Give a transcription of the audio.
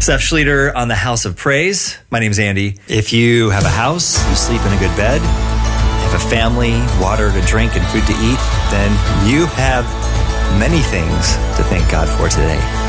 Seth Schlueter on the House of Praise. My name's Andy. If you have a house, you sleep in a good bed, you have a family, water to drink, and food to eat, then you have many things to thank God for today.